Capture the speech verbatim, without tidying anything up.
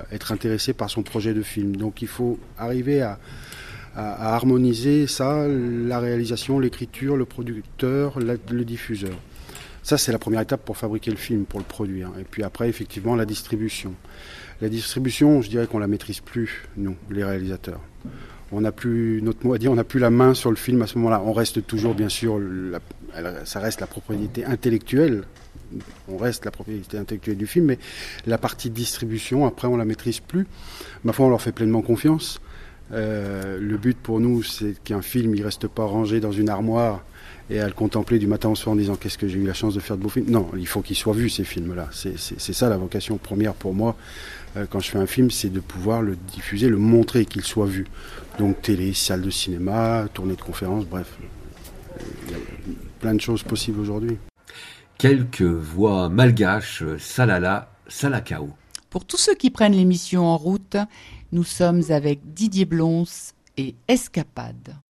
être intéressé par son projet de film. Donc il faut arriver à, à, à harmoniser ça, la réalisation, l'écriture, le producteur, la, le diffuseur. Ça, c'est la première étape pour fabriquer le film, pour le produire. Et puis après, effectivement, la distribution. La distribution, je dirais qu'on la maîtrise plus, nous, les réalisateurs. On n'a plus, notre mot à dire, on n'a plus la main sur le film à ce moment-là. On reste toujours, bien sûr, la, ça reste la propriété intellectuelle. On reste la propriété intellectuelle du film, mais la partie distribution, après, on la maîtrise plus. Ma foi, on leur fait pleinement confiance. Euh, le but pour nous, c'est qu'un film, il reste pas rangé dans une armoire et à le contempler du matin au soir en disant qu'est-ce que j'ai eu la chance de faire de beaux films. Non, il faut qu'ils soient vus, ces films-là. C'est, c'est, c'est ça la vocation première pour moi. Euh, quand je fais un film, c'est de pouvoir le diffuser, le montrer, qu'il soit vu. Donc télé, salle de cinéma, tournée de conférences, bref. Il y a plein de choses possibles aujourd'hui. Quelques voix malgaches, Salala, Salakao. Pour tous ceux qui prennent l'émission en route, nous sommes avec Didier Blons et Escapade.